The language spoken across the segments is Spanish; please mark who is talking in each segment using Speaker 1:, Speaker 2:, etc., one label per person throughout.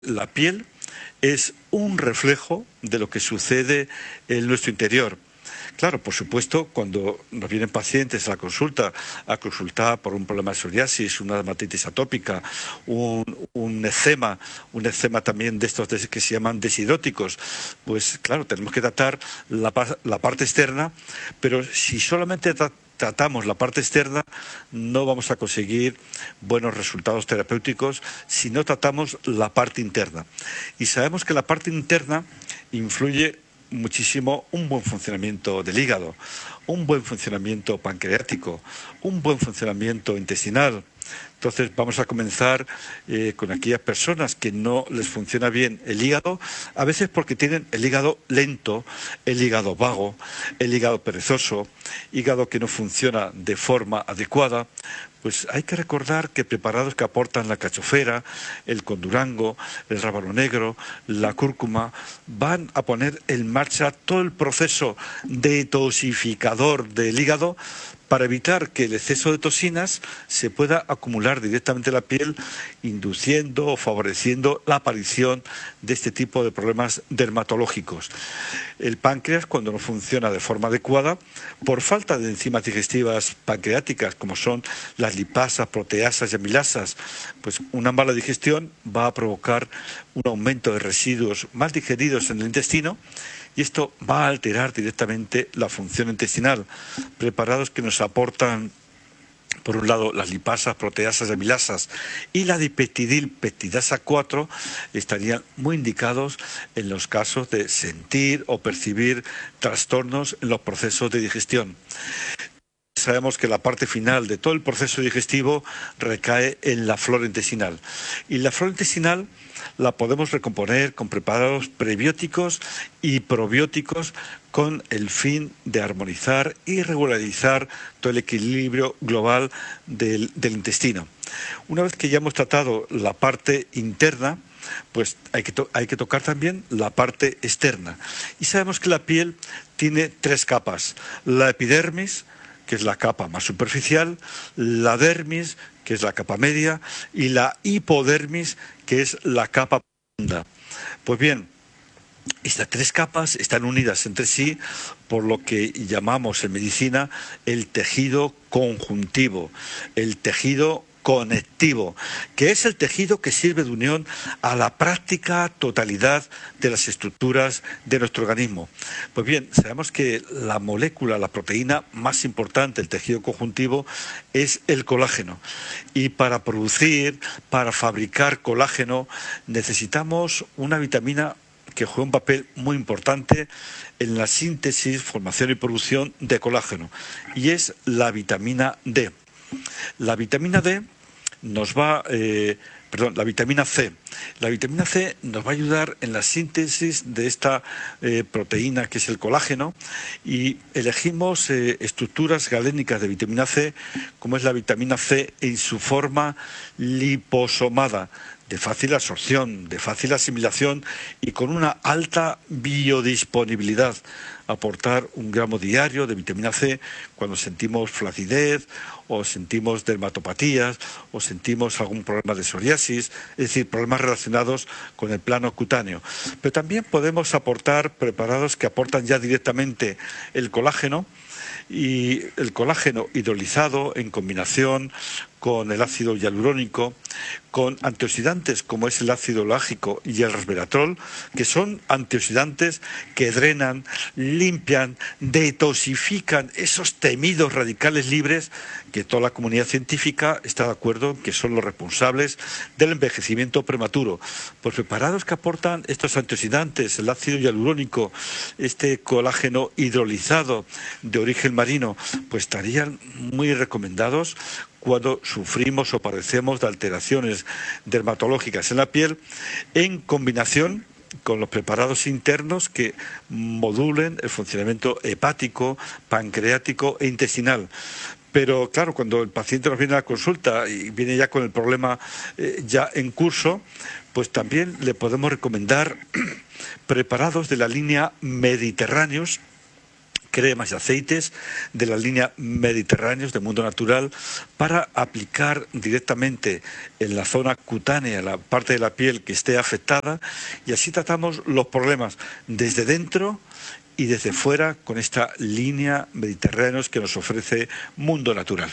Speaker 1: La piel es un reflejo de lo que sucede en nuestro interior. Claro, por supuesto, cuando nos vienen pacientes a la consulta a consultar por un problema de psoriasis, una dermatitis atópica, un eczema también de estos que se llaman deshidróticos, pues claro, tenemos que tratar la parte externa, pero si solamente tratamos la parte externa, no vamos a conseguir buenos resultados terapéuticos si no tratamos la parte interna. Y sabemos que la parte interna influye muchísimo un buen funcionamiento del hígado, un buen funcionamiento pancreático, un buen funcionamiento intestinal. Entonces vamos a comenzar con aquellas personas que no les funciona bien el hígado, a veces porque tienen el hígado lento, el hígado vago, el hígado perezoso, hígado que no funciona de forma adecuada. Pues hay que recordar que preparados que aportan la cachofera, el condurango, el rábano negro, la cúrcuma, van a poner en marcha todo el proceso detoxificador del hígado para evitar que el exceso de toxinas se pueda acumular directamente en la piel, induciendo o favoreciendo la aparición de este tipo de problemas dermatológicos. El páncreas, cuando no funciona de forma adecuada, por falta de enzimas digestivas pancreáticas, como son las lipasas, proteasas y amilasas, pues una mala digestión va a provocar un aumento de residuos mal digeridos en el intestino, y esto va a alterar directamente la función intestinal. Preparados que nos aportan, por un lado, las lipasas, proteasas y amilasas y la dipeptidilpeptidasa 4 estarían muy indicados en los casos de sentir o percibir trastornos en los procesos de digestión. Sabemos que la parte final de todo el proceso digestivo recae en la flora intestinal. Y la flora intestinal la podemos recomponer con preparados prebióticos y probióticos con el fin de armonizar y regularizar todo el equilibrio global del intestino. Una vez que ya hemos tratado la parte interna, pues hay que tocar también la parte externa. Y sabemos que la piel tiene tres capas: la epidermis, que es la capa más superficial, la dermis, que es la capa media, y la hipodermis, que es la capa profunda. Pues bien, estas tres capas están unidas entre sí por lo que llamamos en medicina el tejido conjuntivo, el tejido conectivo, que es el tejido que sirve de unión a la práctica totalidad de las estructuras de nuestro organismo. Pues bien, sabemos que la molécula, la proteína más importante del tejido conjuntivo es el colágeno. Y para fabricar colágeno, necesitamos una vitamina que juega un papel muy importante en la síntesis, formación y producción de colágeno, y es la vitamina D. La vitamina D la vitamina C. La vitamina C nos va a ayudar en la síntesis de esta proteína que es el colágeno, y elegimos estructuras galénicas de vitamina C, como es la vitamina C en su forma liposomada, de fácil absorción, de fácil asimilación y con una alta biodisponibilidad. Aportar 1 gramo diario de vitamina C cuando sentimos flacidez o sentimos dermatopatías o sentimos algún problema de psoriasis, es decir, problemas relacionados con el plano cutáneo. Pero también podemos aportar preparados que aportan ya directamente el colágeno, y el colágeno hidrolizado en combinación con el ácido hialurónico, con antioxidantes como es el ácido lágico y el resveratrol, que son antioxidantes que drenan, limpian, detoxifican esos temidos radicales libres que toda la comunidad científica está de acuerdo en que son los responsables del envejecimiento prematuro. Pues preparados que aportan estos antioxidantes, el ácido hialurónico, este colágeno hidrolizado de origen marino, pues estarían muy recomendados cuando sufrimos o padecemos de alteraciones dermatológicas en la piel, en combinación con los preparados internos que modulen el funcionamiento hepático, pancreático e intestinal. Pero claro, cuando el paciente nos viene a la consulta y viene ya con el problema ya en curso, pues también le podemos recomendar preparados de la línea Mediterráneos, cremas y aceites de la línea Mediterráneos de Mundo Natural para aplicar directamente en la zona cutánea, la parte de la piel que esté afectada, y así tratamos los problemas desde dentro y desde fuera con esta línea Mediterráneos que nos ofrece Mundo Natural.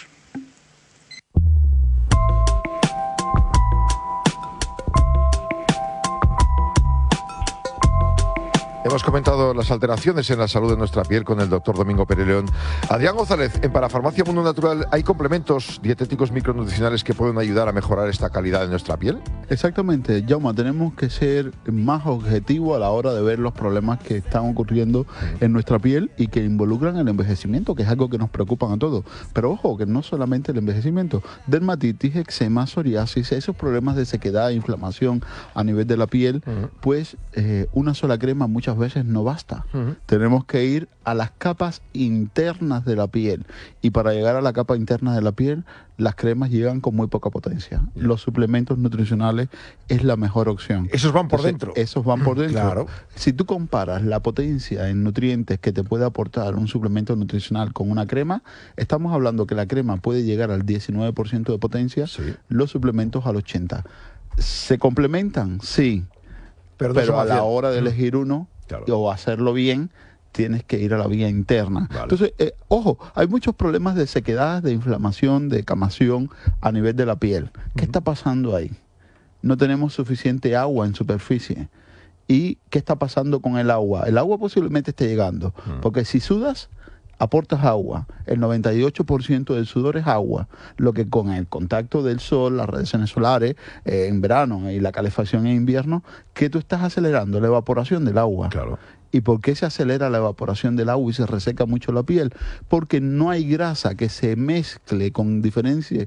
Speaker 2: Hemos comentado las alteraciones en la salud de nuestra piel con el doctor Domingo Pérez León. Adrián González, en Parafarmacia Mundo Natural, ¿hay complementos dietéticos micronutricionales que pueden ayudar a mejorar esta calidad de nuestra piel?
Speaker 3: Exactamente, Jaume, tenemos que ser más objetivos a la hora de ver los problemas que están ocurriendo en nuestra piel y que involucran el envejecimiento, que es algo que nos preocupa a todos. Pero ojo, que no solamente el envejecimiento, dermatitis, eczema, psoriasis, esos problemas de sequedad e inflamación a nivel de la piel, pues una sola crema muchas veces no basta. Tenemos que ir a las capas internas de la piel, y para llegar a la capa interna de la piel las cremas llegan con muy poca potencia. Los suplementos nutricionales es la mejor opción.
Speaker 2: Esos van por dentro.
Speaker 3: Esos van por dentro.
Speaker 2: Claro.
Speaker 3: Si tú comparas la potencia en nutrientes que te puede aportar un suplemento nutricional con una crema, estamos hablando que la crema puede llegar al 19% de potencia, los suplementos al 80%. ¿Se complementan? Sí. Pero a la hora de elegir uno, o hacerlo bien, tienes que ir a la vía interna. Vale. Entonces, ojo, hay muchos problemas de sequedad, de inflamación, de camación a nivel de la piel. ¿Qué está pasando ahí? No tenemos suficiente agua en superficie. ¿Y qué está pasando con el agua? El agua posiblemente esté llegando, porque si sudas, aportas agua. El 98% del sudor es agua, lo que con el contacto del sol, las radiaciones solares en verano y la calefacción en invierno, que tú estás acelerando la evaporación del agua.
Speaker 2: Claro.
Speaker 3: ¿Y por qué se acelera la evaporación del agua y se reseca mucho la piel? Porque no hay grasa que se mezcle con diferencia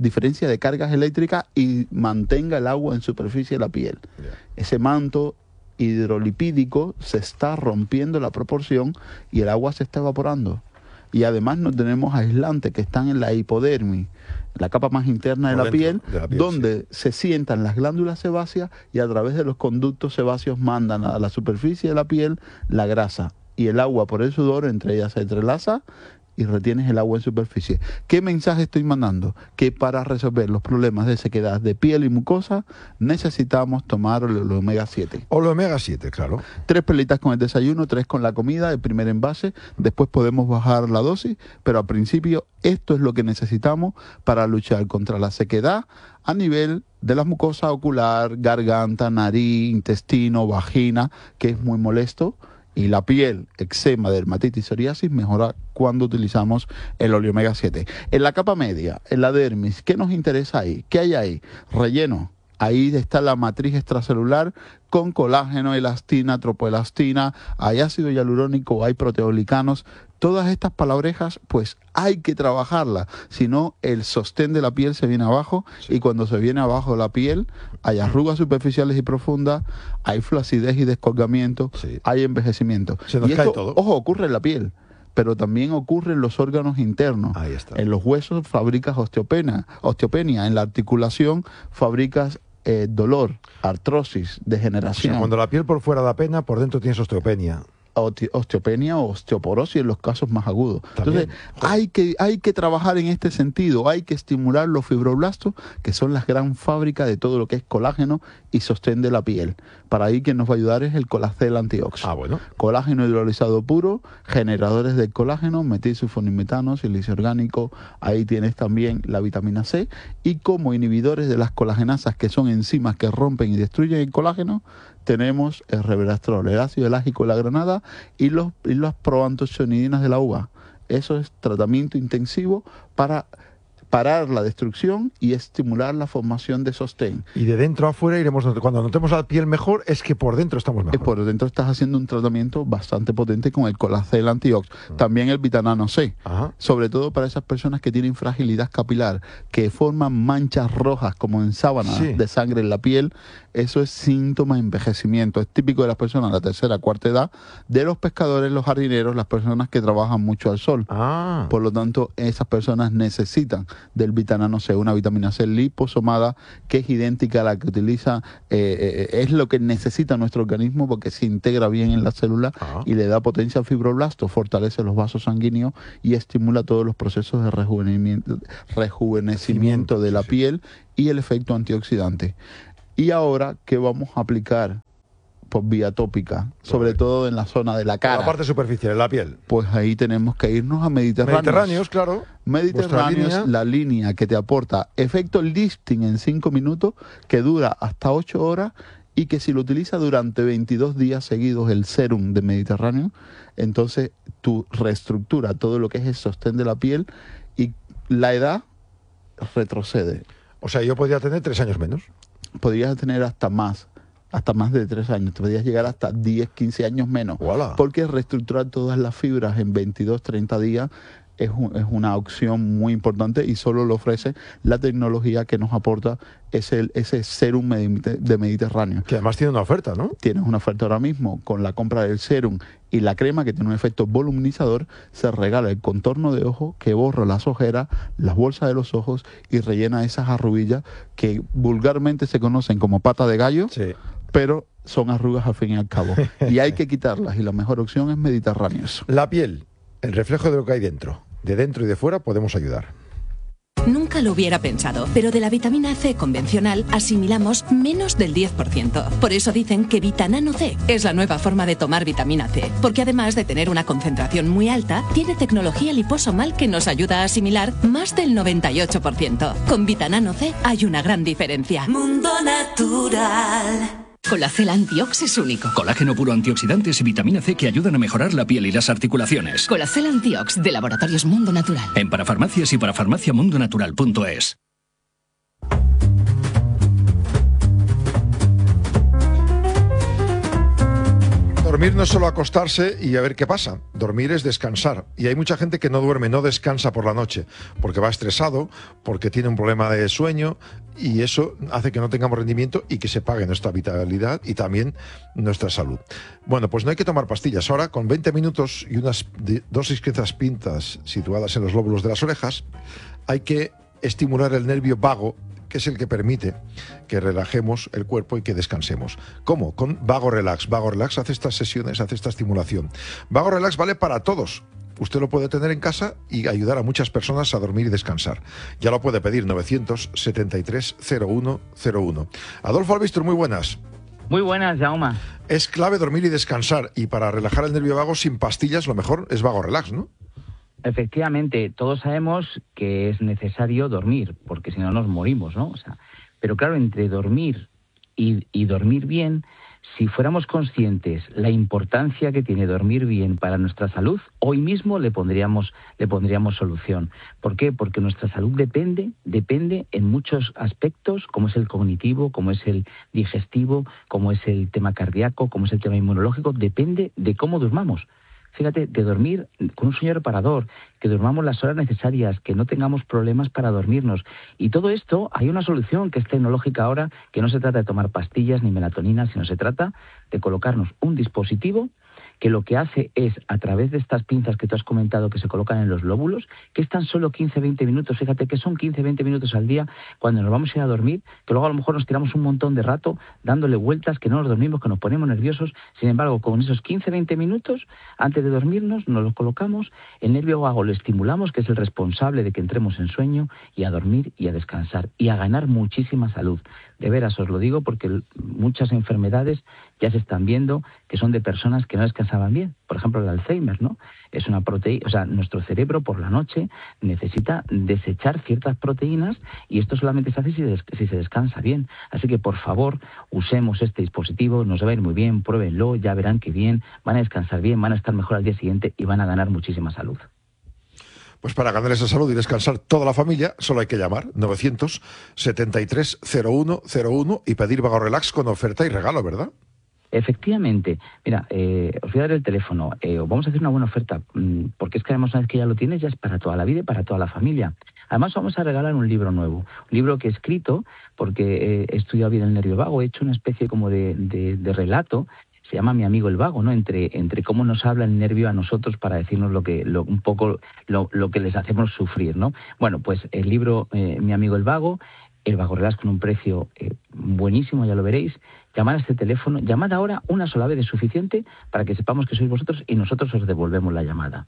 Speaker 3: de cargas eléctricas y mantenga el agua en superficie de la piel. Ese manto hidrolipídico se está rompiendo la proporción y el agua se está evaporando. Y además no tenemos aislantes que están en la hipodermis, la capa más interna de la piel, donde se sientan las glándulas sebáceas y a través de los conductos sebáceos mandan a la superficie de la piel la grasa. Y el agua por el sudor, entre ellas se entrelaza y retienes el agua en superficie. ¿Qué mensaje estoy mandando? Que para resolver los problemas de sequedad de piel y mucosa necesitamos tomar el omega 7.
Speaker 2: O el omega 7, claro.
Speaker 3: 3 pelitas con el desayuno, 3 con la comida, el primer envase, después podemos bajar la dosis, pero al principio esto es lo que necesitamos para luchar contra la sequedad a nivel de la mucosa ocular, garganta, nariz, intestino, vagina, que es muy molesto. Y la piel, eczema, dermatitis, psoriasis mejora cuando utilizamos el omega 7. En la capa media, en la dermis, ¿qué nos interesa ahí? ¿Qué hay ahí? Relleno. Ahí está la matriz extracelular con colágeno, elastina, tropoelastina, hay ácido hialurónico, hay proteoglicanos. Todas estas palabrejas, pues hay que trabajarlas, si no el sostén de la piel se viene abajo, y cuando se viene abajo la piel hay arrugas superficiales y profundas, hay flacidez y descolgamiento, hay envejecimiento.
Speaker 2: Se nos cae todo.
Speaker 3: Ojo, ocurre en la piel, pero también ocurre en los órganos internos.
Speaker 2: Ahí está.
Speaker 3: En los huesos fabricas osteopenia, en la articulación fabricas dolor, artrosis, degeneración.
Speaker 2: O sea, cuando la piel por fuera da pena, por dentro tienes osteopenia.
Speaker 3: Osteopenia o osteoporosis en los casos más agudos.
Speaker 2: También.
Speaker 3: Entonces, hay que trabajar en este sentido, hay que estimular los fibroblastos, que son las gran fábricas de todo lo que es colágeno y sostén de la piel. Para ahí quien nos va a ayudar es el Colacel Antiox.
Speaker 2: Bueno.
Speaker 3: Colágeno hidrolizado puro, generadores del colágeno, metilsulfonimetano, silicio orgánico, ahí tienes también la vitamina C, y como inhibidores de las colagenasas, que son enzimas que rompen y destruyen el colágeno, tenemos el resveratrol, el ácido elágico de la granada y las proantocianidinas de la uva. Eso es tratamiento intensivo para parar la destrucción y estimular la formación de sostén.
Speaker 2: Y de dentro a afuera iremos, cuando notemos la piel mejor, es que por dentro estamos mejor.
Speaker 3: Por dentro estás haciendo un tratamiento bastante potente con el Colacel Antiox. También el Vitanano C. Sobre todo para esas personas que tienen fragilidad capilar, que forman manchas rojas como en sábanas de sangre en la piel. eso es síntoma de envejecimiento. Es típico de las personas de la tercera, cuarta edad, de los pescadores, los jardineros, las personas que trabajan mucho al sol. Por lo tanto, esas personas necesitan del vitamina C, una vitamina C liposomada que es idéntica a la que utiliza, es lo que necesita nuestro organismo porque se integra bien en la célula y le da potencia al fibroblasto, fortalece los vasos sanguíneos y estimula todos los procesos de rejuvenecimiento de la piel y el efecto antioxidante. Y ahora, ¿qué vamos a aplicar por vía tópica? Sobre todo en la zona de la cara.
Speaker 2: La parte superficial, la piel.
Speaker 3: Pues ahí tenemos que irnos a Mediterráneos.
Speaker 2: Mediterráneos, claro.
Speaker 3: Mediterráneos, la línea que te aporta efecto lifting en 5 minutos, que dura hasta 8 horas, y que si lo utilizas durante 22 días seguidos, el serum de Mediterráneo, entonces tú reestructura todo lo que es el sostén de la piel y la edad retrocede.
Speaker 2: O sea, yo podría tener 3 años menos.
Speaker 3: Podrías tener hasta más de 3 años. Te podrías llegar hasta 10, 15 años menos.
Speaker 2: ¡Uala!
Speaker 3: Porque reestructurar todas las fibras en 22, 30 días es una opción muy importante y solo lo ofrece la tecnología que nos aporta ese serum de Mediterráneo.
Speaker 2: Que además tiene una oferta, ¿no?
Speaker 3: Tienes una oferta ahora mismo con la compra del serum y la crema, que tiene un efecto voluminizador. Se regala el contorno de ojo que borra las ojeras, las bolsas de los ojos y rellena esas arruguillas que vulgarmente se conocen como pata de gallo, pero son arrugas al fin y al cabo. Y hay que quitarlas y la mejor opción es Mediterráneos.
Speaker 2: La piel, el reflejo de lo que hay dentro. De dentro y de fuera podemos ayudar.
Speaker 4: Nunca lo hubiera pensado, pero de la vitamina C convencional asimilamos menos del 10%. Por eso dicen que Vitanano C es la nueva forma de tomar vitamina C, porque además de tener una concentración muy alta, tiene tecnología liposomal que nos ayuda a asimilar más del 98%. Con Vitanano C hay una gran diferencia. Mundo Natural. Colacel Antiox es único.
Speaker 5: Colágeno puro, antioxidantes y vitamina C que ayudan a mejorar la piel y las articulaciones.
Speaker 4: Colacel Antiox de Laboratorios Mundo Natural.
Speaker 5: En parafarmacias y parafarmaciamundonatural.es.
Speaker 2: Dormir no es solo acostarse y a ver qué pasa. Dormir es descansar. Y hay mucha gente que no duerme, no descansa por la noche, porque va estresado, porque tiene un problema de sueño, y eso hace que no tengamos rendimiento y que se pague nuestra vitalidad y también nuestra salud. Bueno, pues no hay que tomar pastillas. Ahora, con 20 minutos y unas dosis que pintas situadas en los lóbulos de las orejas, hay que estimular el nervio vago, que es el que permite que relajemos el cuerpo y que descansemos. ¿Cómo? Con Vago Relax. Vago Relax hace estas sesiones, hace esta estimulación. Vago Relax vale para todos. Usted lo puede tener en casa y ayudar a muchas personas a dormir y descansar. Ya lo puede pedir 973-0101. Adolfo Albistur, muy buenas.
Speaker 6: Muy buenas, Jaume.
Speaker 2: Es clave dormir y descansar, y para relajar el nervio vago sin pastillas lo mejor es Vago Relax, ¿no?
Speaker 6: Efectivamente, todos sabemos que es necesario dormir, porque si no nos morimos, ¿no? O sea, pero claro, entre dormir y dormir bien, si fuéramos conscientes la importancia que tiene dormir bien para nuestra salud, hoy mismo le pondríamos solución. ¿Por qué? Porque nuestra salud depende en muchos aspectos, como es el cognitivo, como es el digestivo, como es el tema cardíaco, como es el tema inmunológico, depende de cómo durmamos. Fíjate, de dormir con un sueño reparador, que durmamos las horas necesarias, que no tengamos problemas para dormirnos. Y todo esto, hay una solución que es tecnológica ahora, que no se trata de tomar pastillas ni melatonina, sino se trata de colocarnos un dispositivo que lo que hace es, a través de estas pinzas que tú has comentado que se colocan en los lóbulos, que es tan solo 15-20 minutos, fíjate que son 15-20 minutos al día cuando nos vamos a ir a dormir, que luego a lo mejor nos tiramos un montón de rato dándole vueltas, que no nos dormimos, que nos ponemos nerviosos. Sin embargo, con esos 15-20 minutos, antes de dormirnos, nos los colocamos, el nervio vago lo estimulamos, que es el responsable de que entremos en sueño, y a dormir y a descansar, y a ganar muchísima salud. De veras os lo digo porque muchas enfermedades ya se están viendo que son de personas que no descansaban bien. Por ejemplo, el Alzheimer, ¿no? Es una proteína, o sea, nuestro cerebro por la noche necesita desechar ciertas proteínas y esto solamente se hace si se descansa bien. Así que, por favor, usemos este dispositivo, nos va a ir muy bien, pruébenlo, ya verán que bien, van a descansar bien, van a estar mejor al día siguiente y van a ganar muchísima salud.
Speaker 2: Pues para ganar esa salud y descansar toda la familia, solo hay que llamar 973-0101 y pedir Vago Relax con oferta y regalo, ¿verdad?
Speaker 6: Efectivamente. Mira, os voy a dar el teléfono. Os vamos a hacer una buena oferta, porque es que además una vez que ya lo tienes, ya es para toda la vida y para toda la familia. Además vamos a regalar un libro nuevo, un libro que he escrito, porque he estudiado bien el nervio vago, he hecho una especie como de relato. Se llama Mi amigo el vago, ¿no? Entre cómo nos habla el nervio a nosotros para decirnos un poco lo que les hacemos sufrir, ¿no? Bueno, pues el libro Mi amigo el vago, el Vago Relax con un precio buenísimo, ya lo veréis. Llamad a este teléfono, llamad ahora, una sola vez es suficiente para que sepamos que sois vosotros y nosotros os devolvemos la llamada.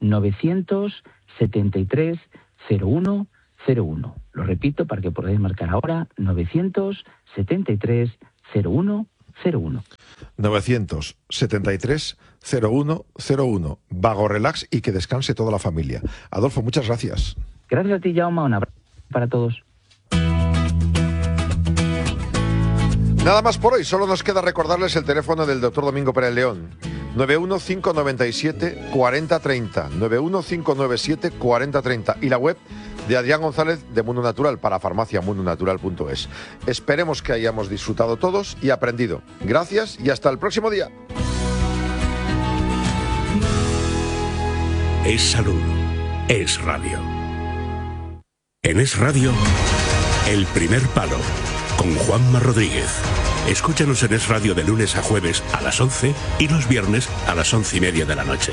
Speaker 6: 973 0101. Lo repito para que podáis marcar ahora, 973 0101.
Speaker 2: 973 0101. Vago Relax y que descanse toda la familia. Adolfo, muchas gracias.
Speaker 6: Gracias a ti, Jaume. Un abrazo para todos.
Speaker 2: Nada más por hoy, solo nos queda recordarles el teléfono del doctor Domingo Pérez León. 91597 4030. 91597 4030. Y la web de Adrián González de Mundo Natural para farmaciamundonatural.es. Esperemos que hayamos disfrutado todos y aprendido. Gracias y hasta el próximo día.
Speaker 7: Es salud. Es radio. En Es Radio, El Primer Palo, con Juanma Rodríguez. Escúchanos en Es Radio de lunes a jueves a las 11 y los viernes a las 11:30 de la noche.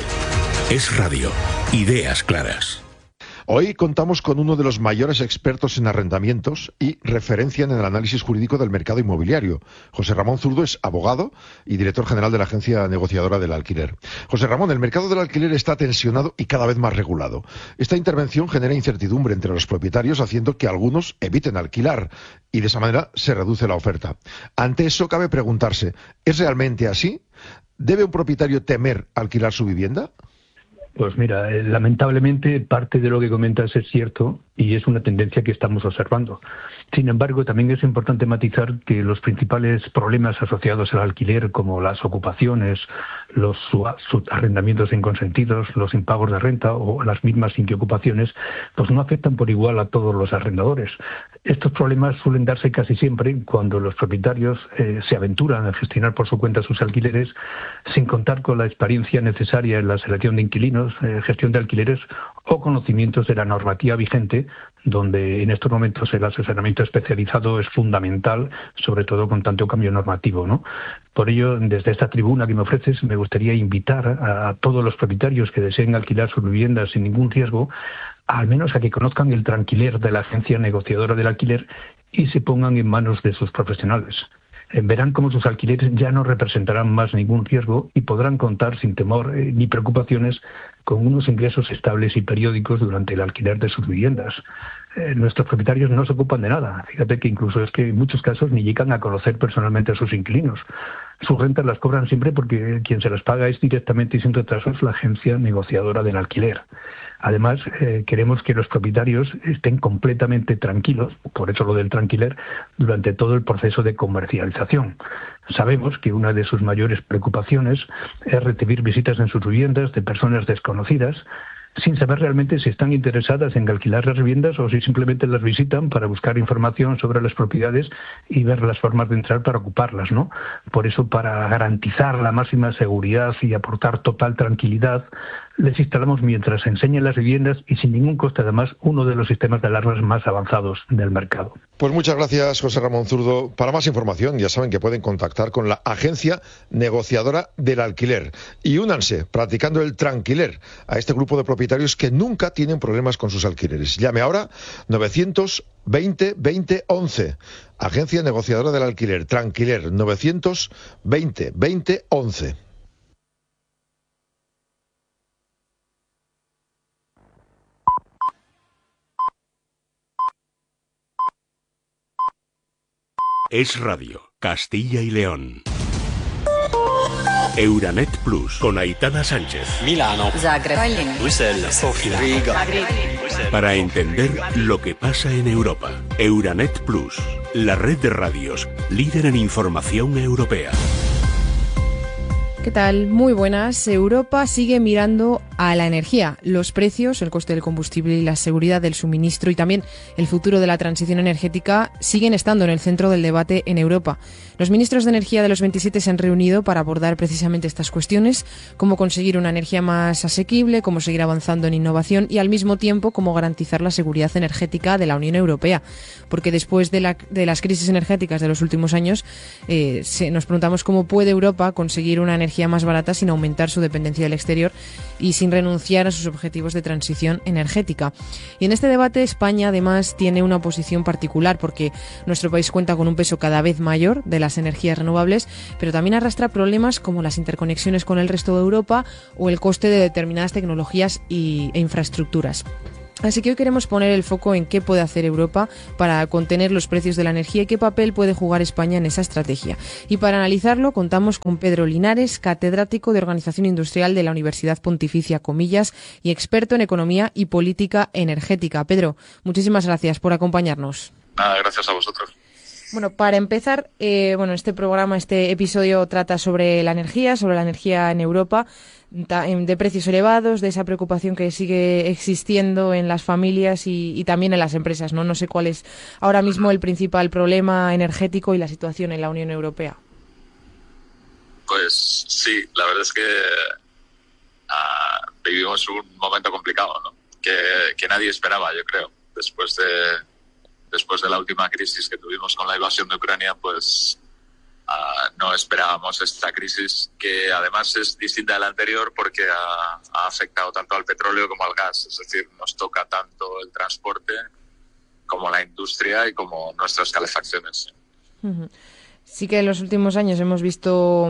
Speaker 7: Es Radio. Ideas claras.
Speaker 2: Hoy contamos con uno de los mayores expertos en arrendamientos y referencia en el análisis jurídico del mercado inmobiliario. José Ramón Zurdo es abogado y director general de la Agencia Negociadora del Alquiler. José Ramón, el mercado del alquiler está tensionado y cada vez más regulado. Esta intervención genera incertidumbre entre los propietarios, haciendo que algunos eviten alquilar y de esa manera se reduce la oferta. Ante eso cabe preguntarse, ¿es realmente así? ¿Debe un propietario temer alquilar su vivienda?
Speaker 8: Pues mira, lamentablemente parte de lo que comentas es cierto y es una tendencia que estamos observando. Sin embargo, también es importante matizar que los principales problemas asociados al alquiler, como las ocupaciones, los arrendamientos inconsentidos, los impagos de renta o las mismas inquiocupaciones, pues no afectan por igual a todos los arrendadores. Estos problemas suelen darse casi siempre cuando los propietarios se aventuran a gestionar por su cuenta sus alquileres sin contar con la experiencia necesaria en la selección de inquilinos, gestión de alquileres o conocimientos de la normativa vigente, donde en estos momentos el asesoramiento especializado es fundamental, sobre todo con tanto cambio normativo, ¿no? Por ello, desde esta tribuna que me ofreces, me gustaría invitar a todos los propietarios que deseen alquilar sus viviendas sin ningún riesgo, al menos a que conozcan el Tranquiler de la Agencia Negociadora del Alquiler y se pongan en manos de sus profesionales. Verán cómo sus alquileres ya no representarán más ningún riesgo y podrán contar sin temor ni preocupaciones con unos ingresos estables y periódicos durante el alquiler de sus viviendas. Nuestros propietarios no se ocupan de nada. Fíjate que incluso es que en muchos casos ni llegan a conocer personalmente a sus inquilinos. Sus rentas las cobran siempre porque quien se las paga es directamente y sin retrasos la Agencia Negociadora del Alquiler. Además, queremos que los propietarios estén completamente tranquilos, por eso lo del tranquiler, durante todo el proceso de comercialización. Sabemos que una de sus mayores preocupaciones es recibir visitas en sus viviendas de personas desconocidas, sin saber realmente si están interesadas en alquilar las viviendas o si simplemente las visitan para buscar información sobre las propiedades y ver las formas de entrar para ocuparlas, ¿no? Por eso, para garantizar la máxima seguridad y aportar total tranquilidad, les instalamos mientras enseñan las viviendas y sin ningún coste además uno de los sistemas de alarmas más avanzados del mercado.
Speaker 2: Pues muchas gracias, José Ramón Zurdo. Para más información ya saben que pueden contactar con la Agencia Negociadora del Alquiler y únanse practicando el Tranquiler a este grupo de propietarios que nunca tienen problemas con sus alquileres. Llame ahora 920 20 11. Agencia Negociadora del Alquiler, Tranquiler, 920 20 11.
Speaker 7: Es Radio, Castilla y León. Euranet Plus, con Aitana Sánchez.
Speaker 9: Milano.
Speaker 10: Zagreb.
Speaker 9: Bruselas. Sofía. Riga.
Speaker 7: Para entender lo que pasa en Europa. Euranet Plus, la red de radios líder en información europea.
Speaker 10: ¿Qué tal? Muy buenas. Europa sigue mirando a la energía. Los precios, el coste del combustible y la seguridad del suministro y también el futuro de la transición energética siguen estando en el centro del debate en Europa. Los ministros de energía de los 27 se han reunido para abordar precisamente estas cuestiones, cómo conseguir una energía más asequible, cómo seguir avanzando en innovación y al mismo tiempo cómo garantizar la seguridad energética de la Unión Europea. Porque después de las crisis energéticas de los últimos años, nos preguntamos cómo puede Europa conseguir una energía más barata sin aumentar su dependencia del exterior y sin renunciar a sus objetivos de transición energética. Y en este debate España además tiene una posición particular porque nuestro país cuenta con un peso cada vez mayor de las energías renovables, pero también arrastra problemas como las interconexiones con el resto de Europa o el coste de determinadas tecnologías e infraestructuras. Así que hoy queremos poner el foco en qué puede hacer Europa para contener los precios de la energía y qué papel puede jugar España en esa estrategia. Y para analizarlo contamos con Pedro Linares, catedrático de Organización Industrial de la Universidad Pontificia Comillas y experto en economía y política energética. Pedro, muchísimas gracias por acompañarnos.
Speaker 11: Nada, gracias a vosotros.
Speaker 10: Bueno, para empezar, este episodio trata sobre la energía en Europa, de precios elevados, de esa preocupación que sigue existiendo en las familias y también en las empresas, ¿no? No sé cuál es ahora mismo el principal problema energético y la situación en la Unión Europea.
Speaker 11: Pues sí, la verdad es que vivimos un momento complicado, ¿no? Que nadie esperaba, yo creo, después de la última crisis que tuvimos con la invasión de Ucrania, pues no esperábamos esta crisis, que además es distinta de la anterior porque ha afectado tanto al petróleo como al gas. Es decir, nos toca tanto el transporte como la industria y como nuestras calefacciones.
Speaker 10: Uh-huh. Sí que en los últimos años hemos visto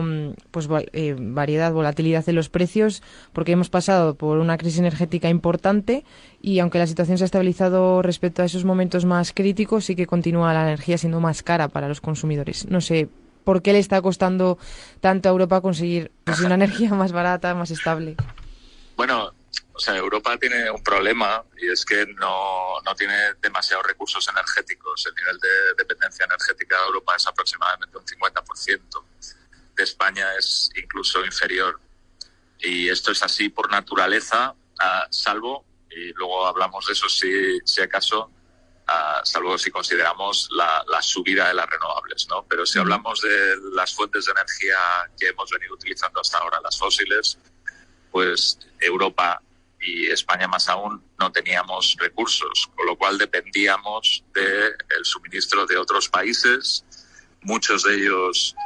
Speaker 10: volatilidad en los precios, porque hemos pasado por una crisis energética importante y aunque la situación se ha estabilizado respecto a esos momentos más críticos, sí que continúa la energía siendo más cara para los consumidores. No sé, ¿por qué le está costando tanto a Europa conseguir una energía más barata, más estable?
Speaker 11: Bueno, Europa tiene un problema y es que no tiene demasiados recursos energéticos. El nivel de dependencia energética de Europa es aproximadamente un 50%. De España es incluso inferior. Y esto es así por naturaleza, salvo, y luego hablamos de eso si acaso, salvo si consideramos la subida de las renovables, ¿no? Pero si hablamos de las fuentes de energía que hemos venido utilizando hasta ahora, las fósiles, pues Europa y España más aún no teníamos recursos, con lo cual dependíamos del suministro de otros países, muchos de ellos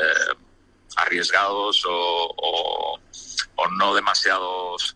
Speaker 11: arriesgados o no demasiados,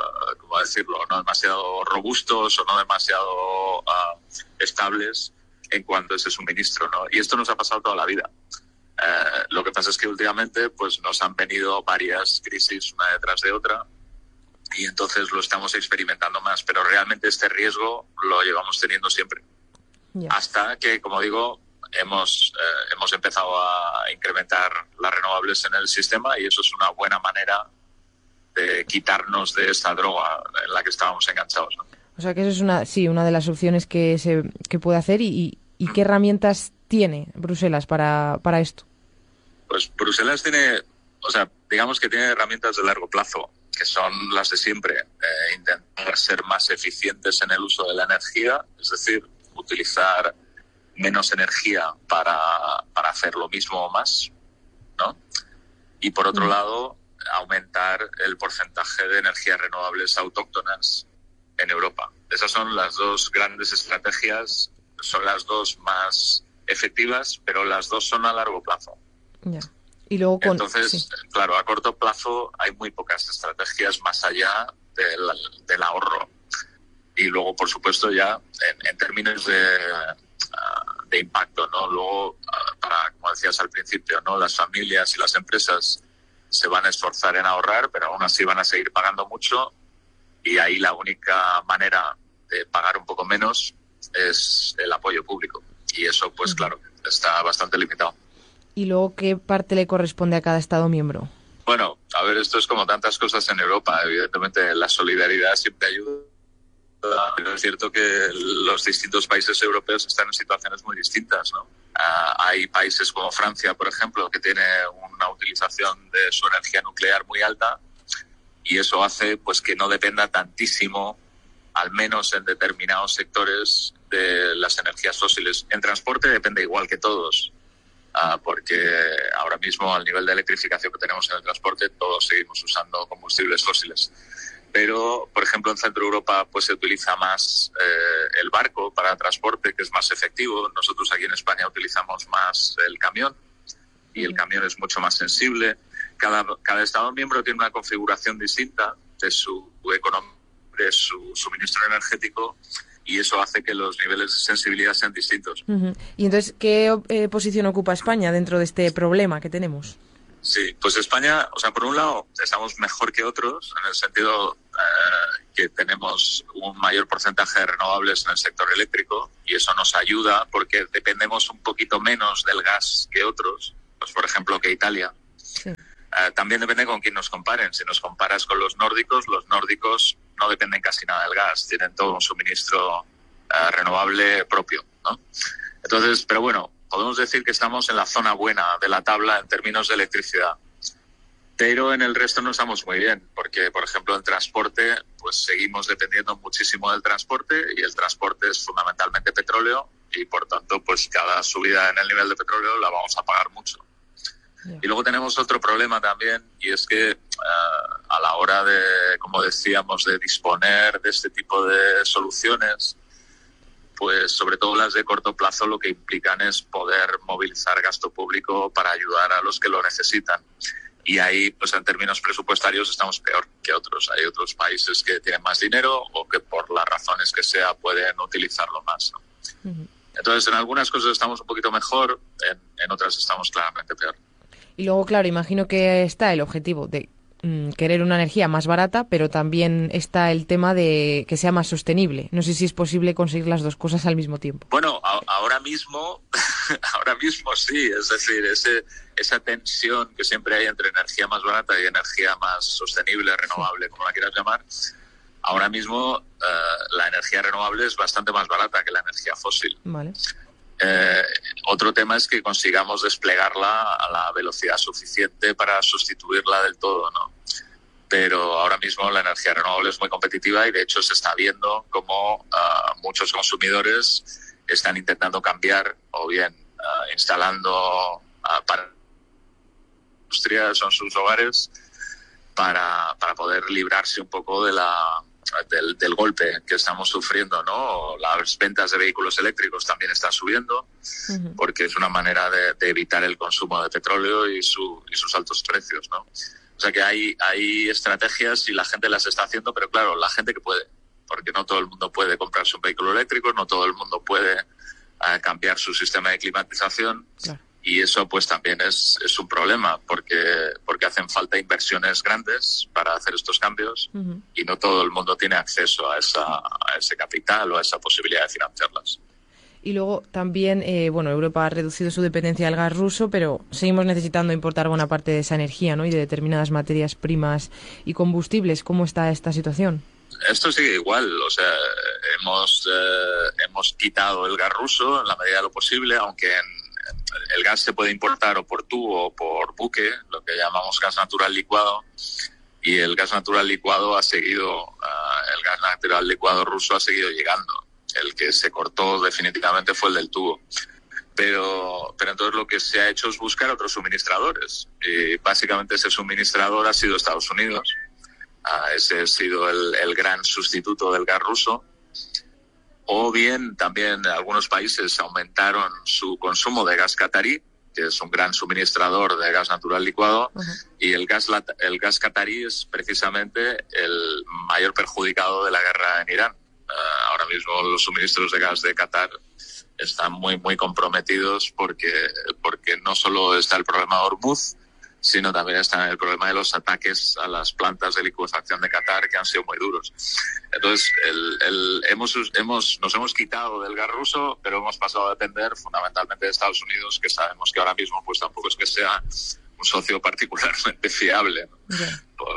Speaker 11: no demasiado robustos o no demasiado estables en cuanto a ese suministro, ¿no? Y esto nos ha pasado toda la vida. Lo que pasa es que últimamente pues nos han venido varias crisis una detrás de otra y entonces lo estamos experimentando más, pero realmente este riesgo lo llevamos teniendo siempre. Yeah. Hasta que, como digo, hemos empezado a incrementar las renovables en el sistema y eso es una buena manera de quitarnos de esta droga en la que estábamos enganchados, ¿no?
Speaker 10: O sea que eso es una de las opciones que puede hacer y ¿qué herramientas tiene Bruselas para esto?
Speaker 11: Pues Bruselas digamos que tiene herramientas de largo plazo, que son las de siempre. Intentar ser más eficientes en el uso de la energía, es decir, utilizar menos energía para hacer lo mismo o más, ¿no? Y por otro lado, aumentar el porcentaje de energías renovables autóctonas en Europa. Esas son las dos grandes estrategias, son las dos más efectivas, pero las dos son a largo plazo.
Speaker 10: Ya. Y luego
Speaker 11: Entonces, claro, a corto plazo hay muy pocas estrategias más allá del ahorro. Y luego, por supuesto, ya en términos de impacto, ¿no? Luego, como decías al principio, ¿no? Las familias y las empresas se van a esforzar en ahorrar, pero aún así van a seguir pagando mucho y ahí la única manera de pagar un poco menos es el apoyo público. Y eso, pues claro, está bastante limitado.
Speaker 10: ¿Y luego qué parte le corresponde a cada Estado miembro?
Speaker 11: Bueno, a ver, esto es como tantas cosas en Europa. Evidentemente, la solidaridad siempre ayuda, Pero es cierto que los distintos países europeos están en situaciones muy distintas, ¿no? Hay países como Francia, por ejemplo, que tiene una utilización de su energía nuclear muy alta y eso hace pues que no dependa tantísimo, al menos en determinados sectores, de las energías fósiles. En transporte depende igual que todos, porque ahora mismo al nivel de electrificación que tenemos en el transporte todos seguimos usando combustibles fósiles. Pero, por ejemplo, en Centro Europa pues se utiliza más el barco para transporte, que es más efectivo. Nosotros aquí en España utilizamos más el camión y el camión es mucho más sensible. Cada Estado miembro tiene una configuración distinta de su economía, de su suministro energético, y eso hace que los niveles de sensibilidad sean distintos.
Speaker 10: Y entonces, ¿qué posición ocupa España dentro de este problema que tenemos?
Speaker 11: Sí, pues España, o sea, por un lado estamos mejor que otros en el sentido que tenemos un mayor porcentaje de renovables en el sector eléctrico y eso nos ayuda porque dependemos un poquito menos del gas que otros, pues por ejemplo que Italia. Sí. También depende con quién nos comparen. Si nos comparas con los nórdicos no dependen casi nada del gas, tienen todo un suministro renovable propio, ¿no? Entonces, pero bueno, podemos decir que estamos en la zona buena de la tabla en términos de electricidad. Pero en el resto no estamos muy bien, porque, por ejemplo, en transporte, pues seguimos dependiendo muchísimo del transporte y el transporte es fundamentalmente petróleo y, por tanto, pues cada subida en el nivel de petróleo la vamos a pagar mucho. Yeah. Y luego tenemos otro problema también y es que a la hora de, como decíamos, de disponer de este tipo de soluciones, pues sobre todo las de corto plazo lo que implican es poder movilizar gasto público para ayudar a los que lo necesitan. Y ahí, pues en términos presupuestarios, estamos peor que otros. Hay otros países que tienen más dinero o que por las razones que sea pueden utilizarlo más, ¿no? Entonces, en algunas cosas estamos un poquito mejor, en otras estamos claramente peor.
Speaker 10: Y luego, claro, imagino que está el objetivo de querer una energía más barata, pero también está el tema de que sea más sostenible. No sé si es posible conseguir las dos cosas al mismo tiempo.
Speaker 11: Bueno, ahora mismo sí, es decir, esa tensión que siempre hay entre energía más barata y energía más sostenible, renovable, como la quieras llamar, ahora mismo la energía renovable es bastante más barata que la energía fósil.
Speaker 10: Vale.
Speaker 11: Otro tema es que consigamos desplegarla a la velocidad suficiente para sustituirla del todo, ¿no? Pero ahora mismo la energía renovable es muy competitiva y de hecho se está viendo cómo muchos consumidores están intentando cambiar o bien instalando para industrias o en sus hogares para poder librarse un poco de del golpe que estamos sufriendo, ¿no? Las ventas de vehículos eléctricos también están subiendo porque es una manera de evitar el consumo de petróleo y sus altos precios, ¿no? O sea que hay estrategias y la gente las está haciendo, pero claro, la gente que puede, porque no todo el mundo puede comprarse un vehículo eléctrico, no todo el mundo puede cambiar su sistema de climatización. Claro. Y eso pues también es un problema porque hacen falta inversiones grandes para hacer estos cambios y no todo el mundo tiene acceso a ese capital o a esa posibilidad de financiarlas.
Speaker 10: Y luego también, Europa ha reducido su dependencia del gas ruso, pero seguimos necesitando importar buena parte de esa energía, ¿no? Y de determinadas materias primas y combustibles. ¿Cómo está esta situación?
Speaker 11: Esto sigue igual, o sea, hemos quitado el gas ruso en la medida de lo posible, aunque el gas se puede importar o por tubo o por buque, lo que llamamos gas natural licuado, y el gas natural licuado el gas natural licuado ruso ha seguido llegando. El que se cortó definitivamente fue el del tubo. Pero entonces lo que se ha hecho es buscar otros suministradores. Y básicamente ese suministrador ha sido Estados Unidos. Ese ha sido el gran sustituto del gas ruso. O bien también algunos países aumentaron su consumo de gas catarí, que es un gran suministrador de gas natural licuado, y el gas catarí es precisamente el mayor perjudicado de la guerra en Irán. Ahora mismo los suministros de gas de Qatar están muy, muy comprometidos porque no solo está el problema de Hormuz, sino también está el problema de los ataques a las plantas de licuefacción de Qatar que han sido muy duros. Entonces, nos hemos quitado del gas ruso, pero hemos pasado a depender fundamentalmente de Estados Unidos, que sabemos que ahora mismo pues tampoco es que sea un socio particularmente fiable, ¿no? Porque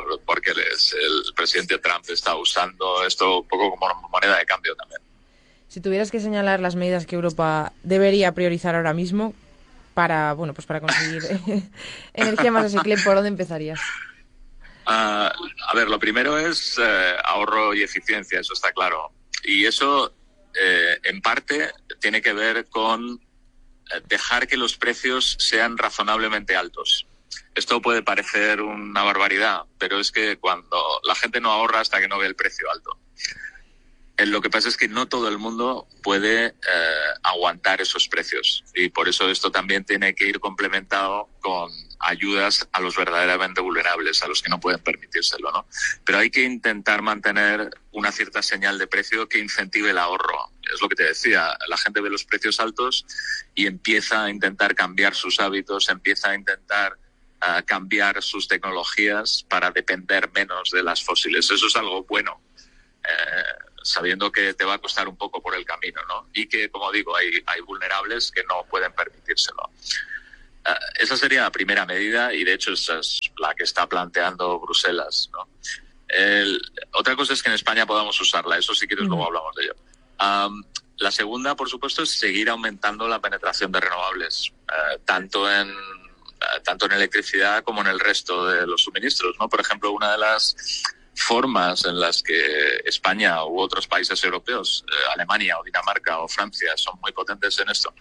Speaker 11: Ángeles. El presidente Trump está usando esto un poco como moneda de cambio también.
Speaker 10: Si tuvieras que señalar las medidas que Europa debería priorizar ahora mismo para conseguir energía más asequible, ¿por dónde empezarías?
Speaker 11: A ver, lo primero es ahorro y eficiencia, eso está claro. Y eso, en parte, tiene que ver con dejar que los precios sean razonablemente altos. Esto puede parecer una barbaridad, pero es que cuando la gente no ahorra hasta que no ve el precio alto. Lo que pasa es que no todo el mundo puede aguantar esos precios y por eso esto también tiene que ir complementado con ayudas a los verdaderamente vulnerables, a los que no pueden permitírselo, ¿no? Pero hay que intentar mantener una cierta señal de precio que incentive el ahorro. Es lo que te decía, la gente ve los precios altos y empieza a intentar cambiar sus hábitos, empieza a intentar cambiar sus tecnologías para depender menos de las fósiles. Eso es algo bueno. Sabiendo que te va a costar un poco por el camino, ¿no? Y que, como digo, hay vulnerables que no pueden permitírselo. Esa sería la primera medida y, de hecho, esa es la que está planteando Bruselas, ¿no? Otra cosa es que en España podamos usarla. Eso, si quieres, luego hablamos de ello. La segunda, por supuesto, es seguir aumentando la penetración de renovables, tanto en electricidad como en el resto de los suministros, ¿no? Por ejemplo, una de las formas en las que España u otros países europeos, Alemania o Dinamarca o Francia, son muy potentes en esto,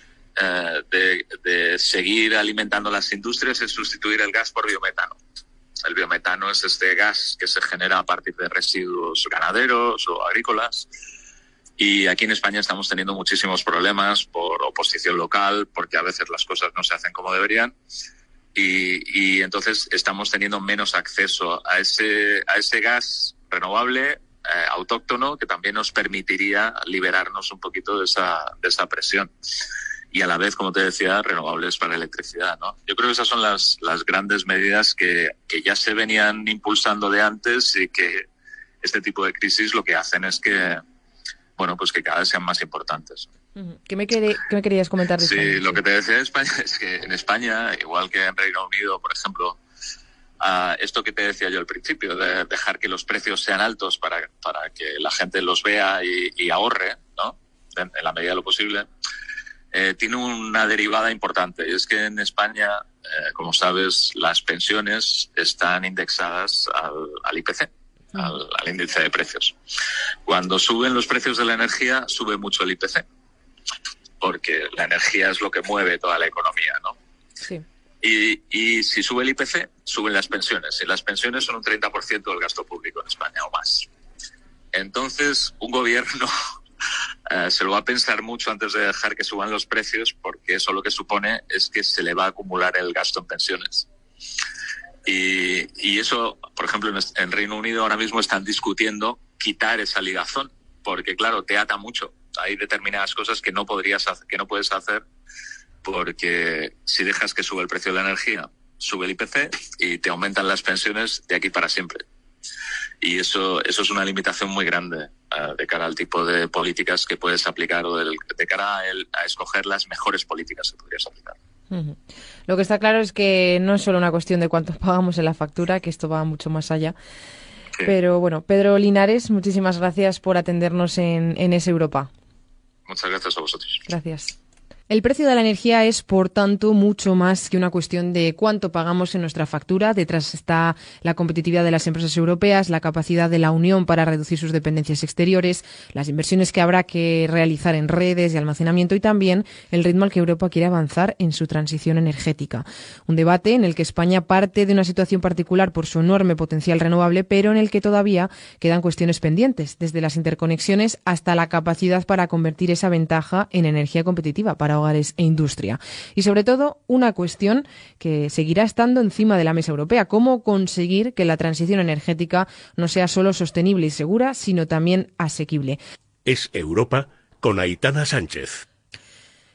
Speaker 11: de seguir alimentando las industrias es sustituir el gas por biometano. El biometano es este gas que se genera a partir de residuos ganaderos o agrícolas. Y aquí en España estamos teniendo muchísimos problemas por oposición local, porque a veces las cosas no se hacen como deberían. Y entonces estamos teniendo menos acceso a ese gas renovable, autóctono, que también nos permitiría liberarnos un poquito de esa presión. Y a la vez, como te decía, renovables para electricidad, ¿no? Yo creo que esas son las grandes medidas que ya se venían impulsando de antes y que este tipo de crisis lo que hacen es que, bueno, pues que cada vez sean más importantes.
Speaker 10: ¿Qué me querías comentar de España?
Speaker 11: Sí, lo que te decía de España es que en España, igual que en Reino Unido, por ejemplo, esto que te decía yo al principio, de dejar que los precios sean altos para que la gente los vea y ahorre, ¿no? En la medida de lo posible, tiene una derivada importante. Y es que en España, como sabes, las pensiones están indexadas al IPC. Al índice de precios. Cuando suben los precios de la energía, sube mucho el IPC, porque la energía es lo que mueve toda la economía, ¿no?
Speaker 10: Sí.
Speaker 11: Y si sube el IPC, suben las pensiones, y las pensiones son un 30% del gasto público en España o más. Entonces, un gobierno se lo va a pensar mucho antes de dejar que suban los precios, porque eso lo que supone es que se le va a acumular el gasto en pensiones. Y eso, por ejemplo, en Reino Unido ahora mismo están discutiendo quitar esa ligazón, porque claro, te ata mucho. Hay determinadas cosas que no puedes hacer, porque si dejas que sube el precio de la energía, sube el IPC y te aumentan las pensiones de aquí para siempre. Y eso es una limitación muy grande de cara al tipo de políticas que puedes aplicar o de cara a escoger las mejores políticas que podrías aplicar.
Speaker 10: Lo que está claro es que no es solo una cuestión de cuánto pagamos en la factura, que esto va mucho más allá. Sí. Pero bueno, Pedro Linares, muchísimas gracias por atendernos en Es Europa.
Speaker 11: Muchas gracias a vosotros.
Speaker 10: Gracias. El precio de la energía es, por tanto, mucho más que una cuestión de cuánto pagamos en nuestra factura. Detrás está la competitividad de las empresas europeas, la capacidad de la Unión para reducir sus dependencias exteriores, las inversiones que habrá que realizar en redes de almacenamiento y también el ritmo al que Europa quiere avanzar en su transición energética. Un debate en el que España parte de una situación particular por su enorme potencial renovable, pero en el que todavía quedan cuestiones pendientes, desde las interconexiones hasta la capacidad para convertir esa ventaja en energía competitiva para hogares e industria. Y sobre todo, una cuestión que seguirá estando encima de la mesa europea: cómo conseguir que la transición energética no sea solo sostenible y segura, sino también asequible.
Speaker 7: Es Europa con Aitana Sánchez.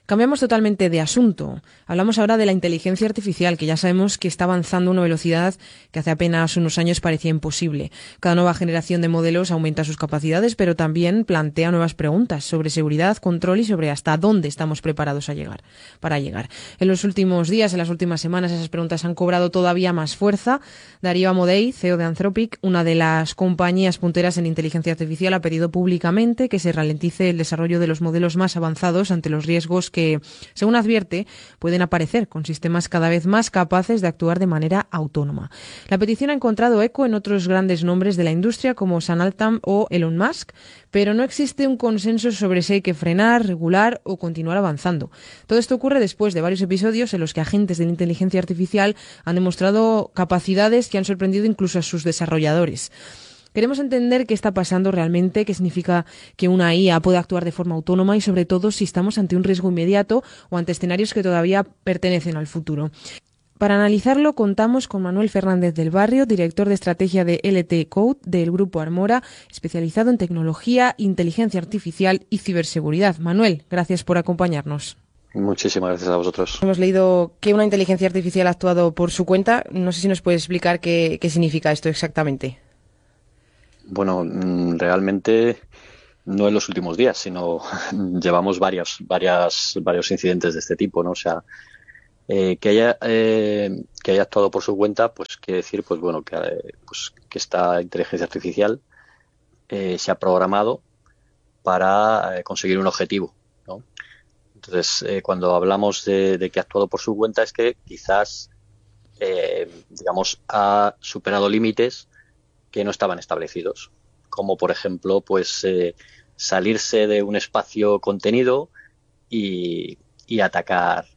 Speaker 10: Cambiamos totalmente de asunto. Hablamos ahora de la inteligencia artificial, que ya sabemos que está avanzando a una velocidad que hace apenas unos años parecía imposible. Cada nueva generación de modelos aumenta sus capacidades, pero también plantea nuevas preguntas sobre seguridad, control y sobre hasta dónde estamos preparados para llegar. En los últimos días, en las últimas semanas, esas preguntas han cobrado todavía más fuerza. Darío Amodei, CEO de Anthropic, una de las compañías punteras en inteligencia artificial, ha pedido públicamente que se ralentice el desarrollo de los modelos más avanzados ante los riesgos que, según advierte, pueden aparecer con sistemas cada vez más capaces de actuar de manera autónoma. La petición ha encontrado eco en otros grandes nombres de la industria como Sam Altman o Elon Musk, pero no existe un consenso sobre si hay que frenar, regular o continuar avanzando. Todo esto ocurre después de varios episodios en los que agentes de la inteligencia artificial han demostrado capacidades que han sorprendido incluso a sus desarrolladores. Queremos entender qué está pasando realmente, qué significa que una IA pueda actuar de forma autónoma y, sobre todo, si estamos ante un riesgo inmediato o ante escenarios que todavía pertenecen al futuro. Para analizarlo, contamos con Manuel Fernández del Barrio, director de estrategia de LT Code del Grupo Armora, especializado en tecnología, inteligencia artificial y ciberseguridad. Manuel, gracias por acompañarnos.
Speaker 9: Muchísimas gracias a vosotros.
Speaker 10: Hemos leído que una inteligencia artificial ha actuado por su cuenta. No sé si nos puedes explicar qué significa esto exactamente.
Speaker 9: Bueno, realmente no en los últimos días, sino llevamos varios incidentes de este tipo, ¿no? O sea, que haya actuado por su cuenta, pues quiere decir, pues bueno, que esta inteligencia artificial se ha programado para conseguir un objetivo, ¿no? Entonces, cuando hablamos de que ha actuado por su cuenta, es que quizás, digamos, ha superado límites que no estaban establecidos, como por ejemplo, pues salirse de un espacio contenido y atacar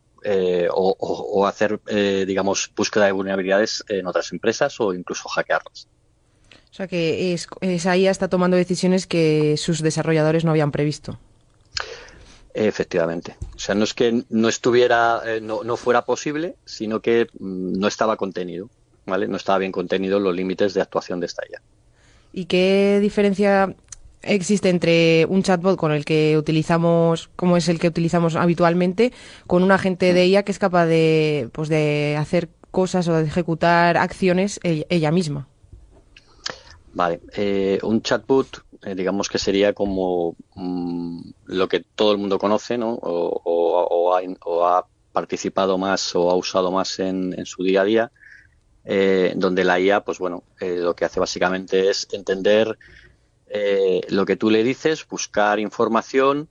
Speaker 9: o hacer, digamos, búsqueda de vulnerabilidades en otras empresas o incluso hackearlas.
Speaker 10: O sea que esa IA está tomando decisiones que sus desarrolladores no habían previsto.
Speaker 9: Efectivamente. O sea, no es que no estuviera, no fuera posible, sino que no estaba contenido. ¿Vale? No estaba bien contenido los límites de actuación de esta IA.
Speaker 10: ¿Y qué diferencia existe entre un chatbot con el que utilizamos, como es el que utilizamos habitualmente, con un agente de IA que es capaz de hacer cosas o de ejecutar acciones ella misma?
Speaker 9: Vale, un chatbot, digamos que sería como lo que todo el mundo conoce, ¿no? O ha participado más o ha usado más en su día a día. Donde la IA, pues bueno, lo que hace básicamente es entender lo que tú le dices, buscar información